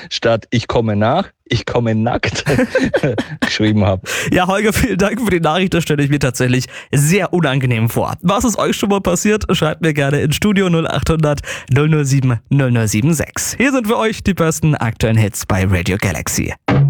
statt ich komme nach, ich komme nackt geschrieben habe. Ja, Holger, vielen Dank für die Nachricht. Das stelle ich mir tatsächlich sehr unangenehm vor. Was ist euch schon mal passiert? Schreibt mir gerne in Studio 0800 007 0076. Hier sind für euch die besten aktuellen Hits bei Radio Galaxy.